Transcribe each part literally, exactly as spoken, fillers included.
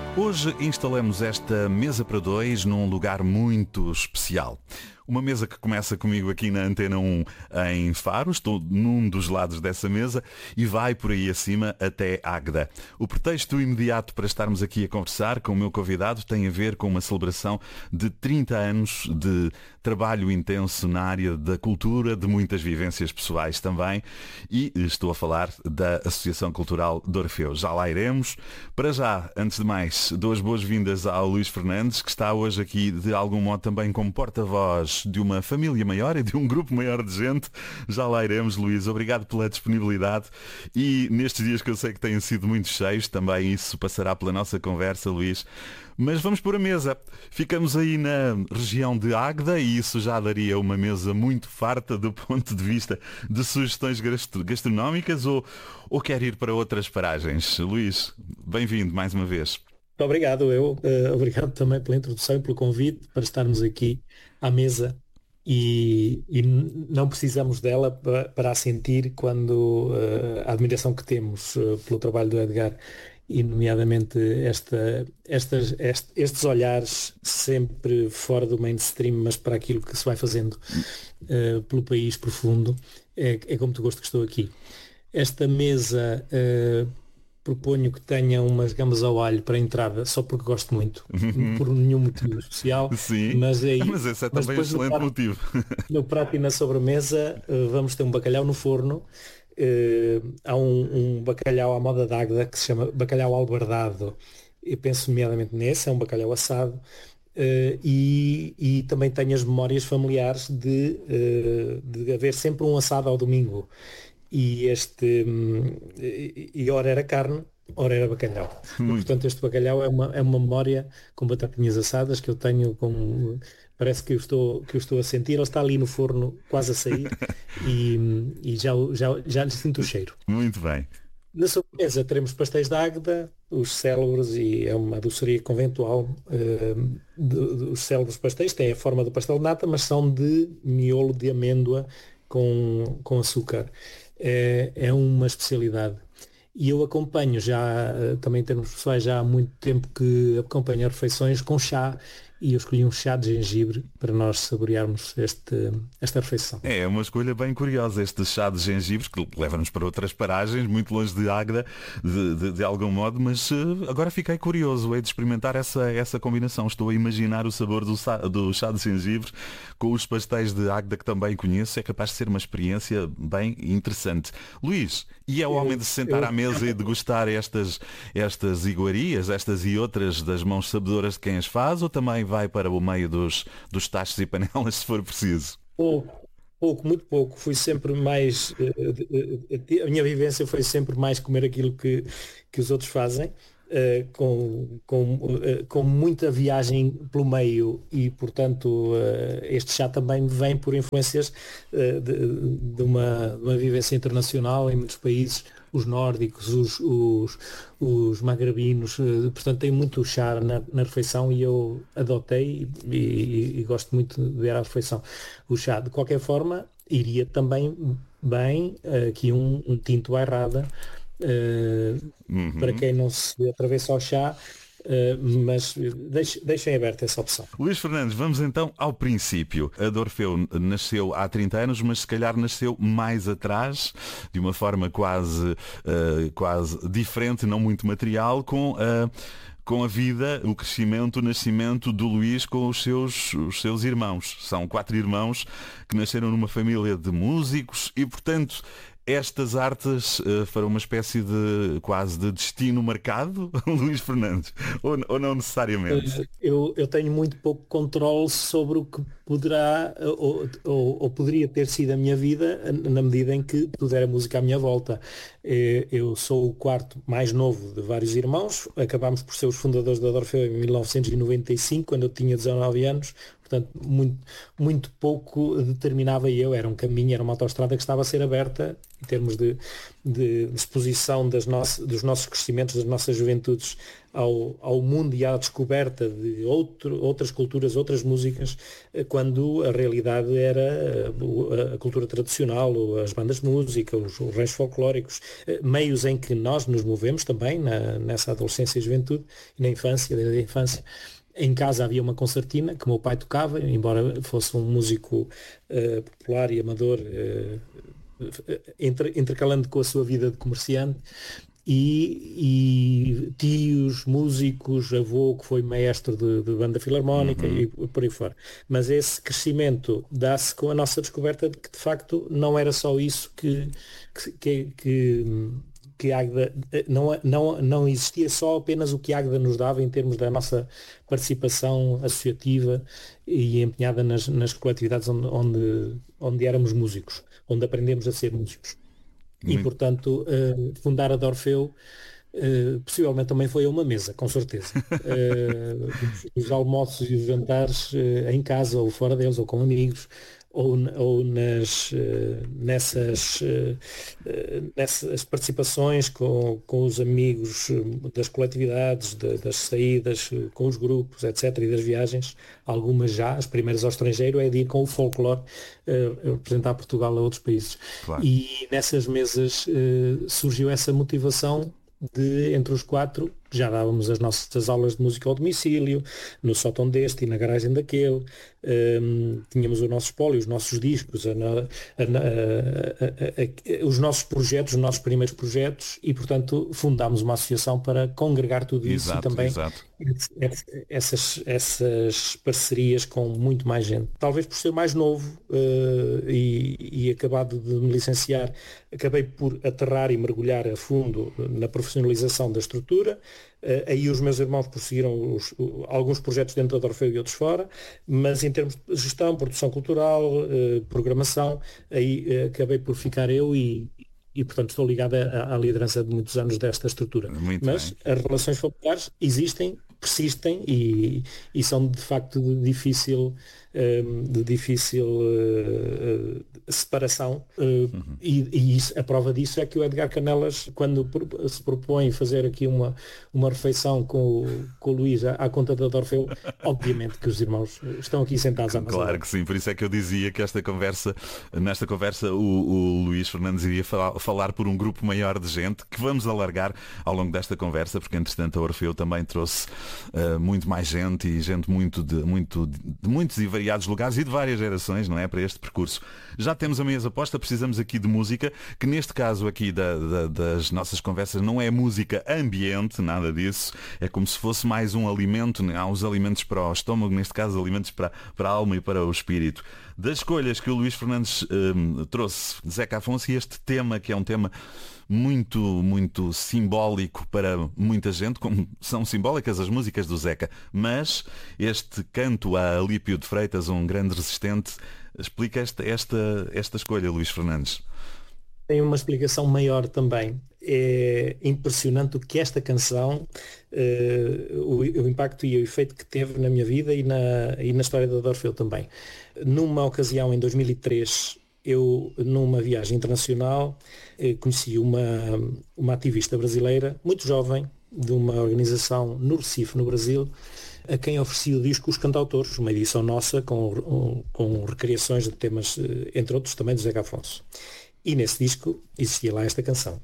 Hoje instalamos esta mesa para dois num lugar muito especial. Uma mesa que começa comigo aqui na Antena um em Faro, estou num dos lados dessa mesa e vai por aí acima até Águeda. O pretexto imediato para estarmos aqui a conversar com o meu convidado tem a ver com uma celebração de trinta anos de trabalho intenso na área da cultura, de muitas vivências pessoais também, e estou a falar da Associação Cultural de Orfeu. Já lá iremos. Para já, antes de mais, dou as boas-vindas ao Luís Fernandes, que está hoje aqui de algum modo também como porta-voz de uma família maior e de um grupo maior de gente. Já lá iremos, Luís. Obrigado pela disponibilidade e nestes dias que eu sei que têm sido muito cheios, também isso passará pela nossa conversa, Luís. Mas vamos pôr a mesa. Ficamos aí na região de Águeda e isso já daria uma mesa muito farta do ponto de vista de sugestões gastronómicas, ou, ou quer ir para outras paragens? Luís, bem-vindo mais uma vez. Muito obrigado, eu. Uh, obrigado também pela introdução e pelo convite para estarmos aqui à mesa e, e não precisamos dela para, para a sentir quando uh, a admiração que temos uh, pelo trabalho do Edgar e nomeadamente esta, estas, est, estes olhares sempre fora do mainstream, mas para aquilo que se vai fazendo uh, pelo país profundo, é, é como tu gosto que estou aqui. Esta mesa uh, proponho que tenha umas gambas ao alho para a entrada, só porque gosto muito, por nenhum motivo especial. Sim, mas, aí, mas esse é mas também um excelente no prato, motivo. No prato e na sobremesa uh, vamos ter um bacalhau no forno. Uh, há um, um bacalhau à moda d'Águeda que se chama bacalhau albardado. Eu penso nomeadamente nesse, é um bacalhau assado. Uh, e, e também tenho as memórias familiares de, uh, de haver sempre um assado ao domingo. E este e, e ora era carne, ora era bacalhau. E, portanto, este bacalhau é uma, é uma memória com batatinhas assadas que eu tenho com. Parece que eu estou, que eu estou a sentir, ele está ali no forno quase a sair e, e já, já, já lhe sinto o cheiro. Muito bem. Na sobremesa teremos pastéis de Águeda, os célebres, e é uma doçaria conventual. Uh, de, de, os célebres pastéis têm a forma do pastel de nata, mas são de miolo de amêndoa com, com açúcar. É, é uma especialidade. E eu acompanho já, também em termos pessoais, já há muito tempo que acompanho as refeições com chá, e eu escolhi um chá de gengibre para nós saborearmos este, esta refeição. É uma escolha bem curiosa, este chá de gengibre, que leva-nos para outras paragens, muito longe de Águeda, de, de, de algum modo, mas uh, agora fiquei curioso, é de experimentar essa, essa combinação. Estou a imaginar o sabor do, do chá de gengibre com os pastéis de Águeda, que também conheço. É capaz de ser uma experiência bem interessante. Luís, e é o homem de se sentar eu... à mesa e degustar estas, estas iguarias, estas e outras das mãos sabedoras de quem as faz, ou também vai para o meio dos, dos tachos e panelas, se for preciso? Pouco, pouco, muito pouco. Fui sempre mais... A minha vivência foi sempre mais comer aquilo que, que os outros fazem, com, com, com muita viagem pelo meio, e, portanto, este chá também vem por influências de, de, uma, de uma vivência internacional em muitos países, os nórdicos, os, os, os magrebinos, portanto tem muito chá na, na refeição, e eu adotei e, e, e gosto muito de beber à refeição o chá. De qualquer forma, iria também bem aqui um, um tinto bairrada, uh, uhum. Para quem não se atravessa ao chá. Uh, mas deixem, deixem aberta essa opção. Luís Fernandes, vamos então ao princípio. A de Orfeu nasceu há trinta anos, mas se calhar nasceu mais atrás, de uma forma quase, uh, quase diferente, não muito material, com a, com a vida, o crescimento, o nascimento do Luís com os seus, os seus irmãos. São quatro irmãos que nasceram numa família de músicos e, portanto, estas artes uh, foram uma espécie de quase de destino marcado, Luís Fernandes, ou, ou não necessariamente? Eu, eu tenho muito pouco controle sobre o que poderá ou, ou, ou poderia ter sido a minha vida, na medida em que tudo era música à minha volta. Eu sou o quarto mais novo de vários irmãos, acabámos por ser os fundadores da Orfeu em mil novecentos e noventa e cinco, quando eu tinha dezanove anos. Portanto, muito, muito pouco determinava eu, era um caminho, era uma autoestrada que estava a ser aberta em termos de, de, de exposição das nossas, dos nossos crescimentos, das nossas juventudes ao, ao mundo e à descoberta de outro, outras culturas, outras músicas, quando a realidade era a, a cultura tradicional, as bandas de música, os, os reinos folclóricos, meios em que nós nos movemos também na, nessa adolescência e juventude, e na infância, desde a infância. Em casa havia uma concertina que o meu pai tocava, embora fosse um músico uh, popular e amador, uh, entre, intercalando com a sua vida de comerciante, e, e tios, músicos, avô que foi maestro de, de banda filarmónica, uhum. e por aí fora. Mas esse crescimento dá-se com a nossa descoberta de que de facto não era só isso que, que, que que Águeda, não, não, não existia só apenas o que Águeda nos dava em termos da nossa participação associativa e empenhada nas, nas coletividades onde, onde, onde éramos músicos, onde aprendemos a ser músicos. Muito. E, portanto, uh, fundar a Dorfeu uh, possivelmente também foi a uma mesa, com certeza. Uh, os, os almoços e os jantares uh, em casa, ou fora deles, ou com amigos, ou, ou nas, nessas, nessas participações com, com os amigos das coletividades, de, das saídas com os grupos, etcétera, e das viagens, algumas já, as primeiras ao estrangeiro, é de ir com o folclore uh, representar Portugal a outros países. Claro. E nessas mesas uh, surgiu essa motivação de, entre os quatro, já dávamos as nossas aulas de música ao domicílio, no sótão deste e na garagem daquele, um, tínhamos o nosso espólio, os nossos discos, a, a, a, a, os nossos projetos, os nossos primeiros projetos, e portanto fundámos uma associação para congregar tudo isso, exato, e também exato. Essas, essas parcerias com muito mais gente. Talvez por ser mais novo uh, e, e acabado de me licenciar, acabei por aterrar e mergulhar a fundo na profissionalização da estrutura. Uh, aí os meus irmãos prosseguiram os, uh, alguns projetos dentro da Dorfeu e outros fora, mas em termos de gestão, produção cultural, uh, programação, aí uh, acabei por ficar eu e, e portanto estou ligado à, à liderança de muitos anos desta estrutura. Muito mas bem. As relações familiares existem, persistem e, e são de facto de difícil, um, de difícil uh, separação, uh, uhum. e, e isso, a prova disso é que o Edgar Canelas, quando se propõe fazer aqui uma, uma refeição com, com o Luís à, à conta da Dorfeu, obviamente que os irmãos estão aqui sentados à mesa. Claro que sim, por isso é que eu dizia que esta conversa, nesta conversa o, o Luís Fernandes iria falar, falar por um grupo maior de gente, que vamos alargar ao longo desta conversa, porque entretanto a Orfeu também trouxe uh, muito mais gente e gente muito de, muito de muitos e variados lugares e de várias gerações, não é, para este percurso. Já temos a mesa posta, precisamos aqui de música, que neste caso aqui da, da, das nossas conversas não é música ambiente, nada disso, é como se fosse mais um alimento, há os alimentos para o estômago, neste caso alimentos para, para a alma e para o espírito. Das escolhas que o Luís Fernandes um, trouxe, Zeca Afonso, e este tema, que é um tema muito, muito simbólico para muita gente, como são simbólicas as músicas do Zeca, mas este canto a Alípio de Freitas, um grande resistente, explica esta, esta, esta escolha, Luís Fernandes. Tem uma explicação maior também. É impressionante o que esta canção, uh, o, o impacto e o efeito que teve na minha vida e na, e na história da Dorfeu também. Numa ocasião, em dois mil e três, eu, numa viagem internacional, eh, conheci uma, uma ativista brasileira, muito jovem, de uma organização no Recife, no Brasil, a quem ofereci o disco Os Cantautores, uma edição nossa com, com recriações de temas, entre outros, também do Zeca Afonso. E nesse disco existia lá esta canção.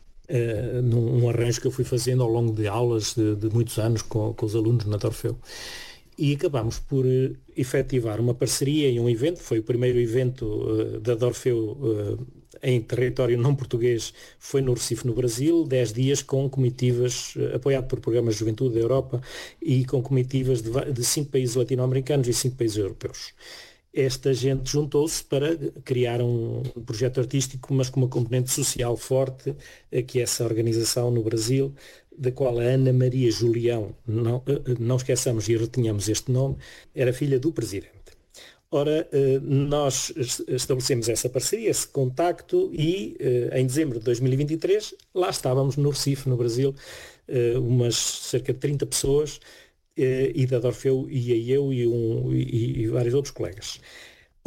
Uh, num um arranjo que eu fui fazendo ao longo de aulas de, de muitos anos com, com os alunos na Dorfeu. E acabámos por uh, efetivar uma parceria e um evento, foi o primeiro evento uh, da Dorfeu uh, em território não português, foi no Recife, no Brasil, dez dias com comitivas, uh, apoiado por programas de juventude da Europa e com comitivas de, de cinco países latino-americanos e cinco países europeus. Esta gente juntou-se para criar um projeto artístico, mas com uma componente social forte, que é essa organização no Brasil, da qual a Ana Maria Julião, não, não esqueçamos e retenhamos este nome, era filha do presidente. Ora, nós estabelecemos essa parceria, esse contacto, e em dezembro de dois mil e vinte e três, lá estávamos no Recife, no Brasil, umas cerca de trinta pessoas, e da Dorfeu ia eu e, um, e, e vários outros colegas.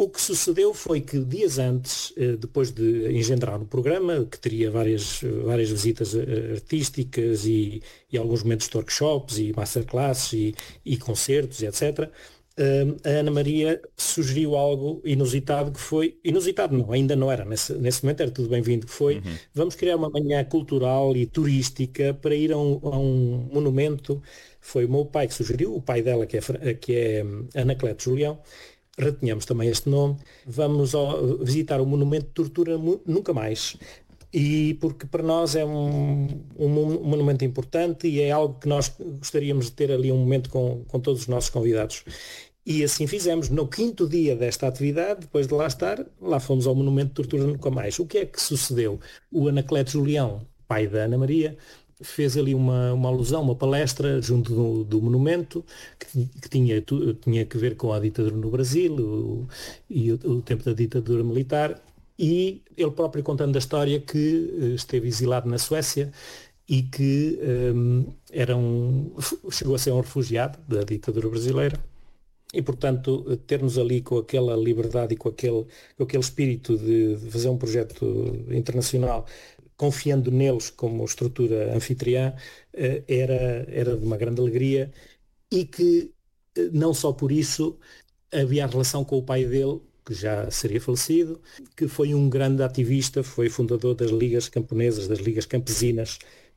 O que sucedeu foi que dias antes, depois de engendrar o programa, que teria várias, várias visitas artísticas e, e alguns momentos de workshops e masterclasses e, e concertos, etcétera, a Ana Maria sugeriu algo inusitado, que foi, inusitado não, ainda não era, nesse, nesse momento era tudo bem-vindo, que foi, uhum. vamos criar uma manhã cultural e turística para ir a um, a um monumento. Foi o meu pai que sugeriu, o pai dela, que é, que é Anacleto Julião, retenhamos também este nome, vamos ao, visitar o monumento de tortura nunca mais. E porque para nós é um, um, um monumento importante e é algo que nós gostaríamos de ter ali um momento com, com todos os nossos convidados. E assim fizemos. No quinto dia desta atividade, depois de lá estar, lá fomos ao monumento de tortura nunca mais. O que é que sucedeu? O Anacleto Julião, pai da Ana Maria, fez ali uma, uma alusão, uma palestra junto do, do monumento que, que tinha, tinha que ver com a ditadura no Brasil o, e o, o tempo da ditadura militar, e ele próprio contando a história que esteve exilado na Suécia e que um, era um, chegou a ser um refugiado da ditadura brasileira. E, portanto, termos ali com aquela liberdade e com aquele, com aquele espírito de, de fazer um projeto internacional, confiando neles como estrutura anfitriã, era, era de uma grande alegria, e que, não só por isso, havia a relação com o pai dele, que já seria falecido, que foi um grande ativista, foi fundador das ligas camponesas, das ligas campesinas,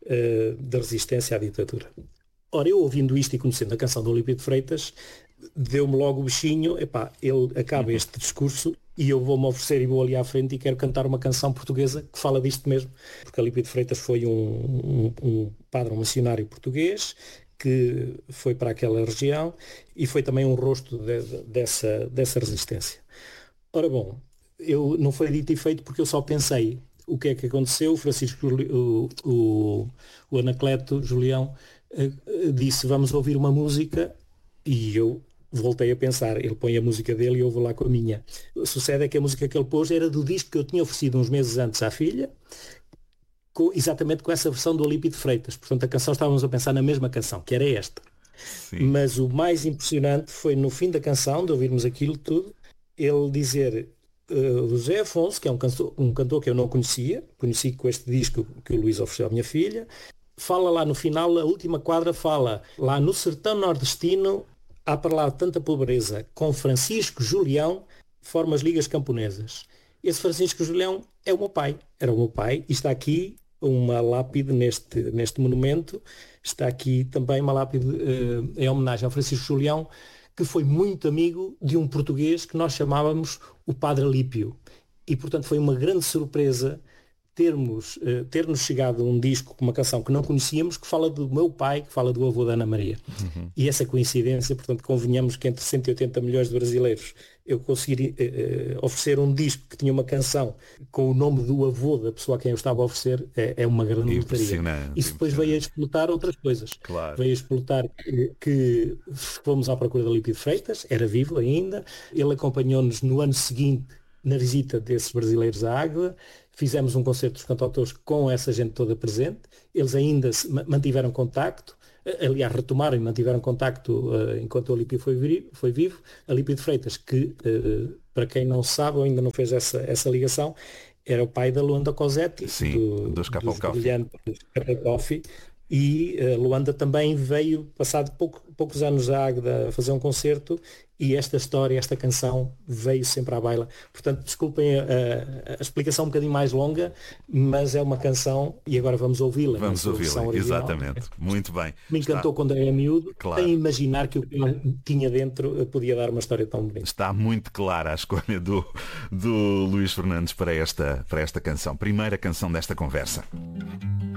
da resistência à ditadura. Ora, eu ouvindo isto e conhecendo a canção do Olímpio de Freitas, deu-me logo o bichinho, epá, ele acaba este discurso e eu vou-me oferecer e vou ali à frente e quero cantar uma canção portuguesa que fala disto mesmo, porque Olímpio de Freitas foi um, um, um padre, um missionário português que foi para aquela região e foi também um rosto de, de, dessa, dessa resistência. Ora bom, eu, não foi dito e feito porque eu só pensei o que é que aconteceu. O Francisco, o, o, o Anacleto Julião disse, vamos ouvir uma música, e eu voltei a pensar, ele põe a música dele e eu vou lá com a minha. Sucede é que a música que ele pôs era do disco que eu tinha oferecido uns meses antes à filha, com, exatamente com essa versão do Olímpio de Freitas. Portanto, a canção, estávamos a pensar na mesma canção, que era esta. Sim. Mas o mais impressionante foi no fim da canção, de ouvirmos aquilo tudo, ele dizer, uh, José Afonso, que é um cantor, um cantor que eu não conhecia, conheci com este disco que o Luís ofereceu à minha filha, fala lá no final, a última quadra fala, lá no sertão nordestino, há para lá tanta pobreza, com Francisco Julião forma as ligas camponesas. Esse Francisco Julião é o meu pai, era o meu pai, e está aqui uma lápide neste, neste monumento, está aqui também uma lápide uh, em homenagem ao Francisco Julião, que foi muito amigo de um português que nós chamávamos o Padre Alípio. E, portanto, foi uma grande surpresa termos, uh, ter-nos chegado um disco com uma canção que não conhecíamos, que fala do meu pai, que fala do avô da Ana Maria. Uhum. E essa coincidência, portanto, convenhamos que entre cento e oitenta milhões de brasileiros eu consegui uh, oferecer um disco que tinha uma canção com o nome do avô da pessoa a quem eu estava a oferecer, é, é uma grande lotaria. Isso depois veio a explotar outras coisas. Claro. Veio a explotar que, que fomos à procura de Olímpio de Freitas, era vivo ainda, ele acompanhou-nos no ano seguinte na visita desses brasileiros à Águeda, fizemos um concerto dos cantautores com essa gente toda presente, eles ainda se mantiveram contacto, aliás, retomaram e mantiveram contacto uh, enquanto o Olímpio foi, foi vivo. Olímpio de Freitas, que, uh, para quem não sabe, ou ainda não fez essa, essa ligação, era o pai da Luanda Cosetti, Sim, do, dos dos brilhantes Capel Coffee, e uh, Luanda também veio, passado pouco, poucos anos à Águeda, a fazer um concerto, e esta história, esta canção veio sempre à baila. Portanto, desculpem a, a, a explicação um bocadinho mais longa, mas é uma canção e agora vamos ouvi-la. Vamos ouvi-la, exatamente. Muito bem. Me encantou Está... quando era miúdo, claro. Sem imaginar que o que tinha dentro podia dar uma história tão bonita. Está muito clara a escolha do, do Luís Fernandes para esta, para esta canção. Primeira canção desta conversa.